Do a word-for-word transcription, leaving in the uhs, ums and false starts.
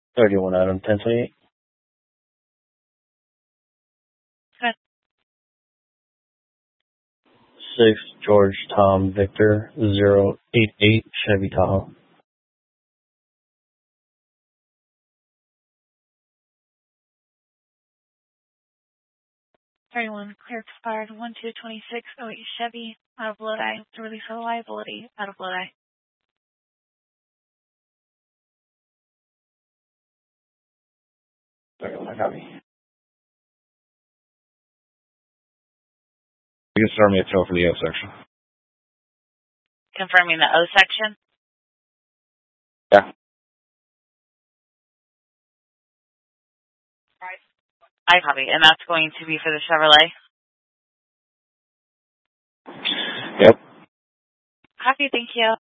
thirty-one Adam, ten twenty-eight. Good. six George Tom Victor zero eight eight Chevy Tahoe. thirty-one clear expired one two twenty-six oh eight Chevy out of Lodi to release a liability out of Lodi. thirty-one, copy. You can start me a tow for the O section. Confirming the O section. Yeah. I copy, and that's going to be for the Chevrolet. Yep. Copy, thank you.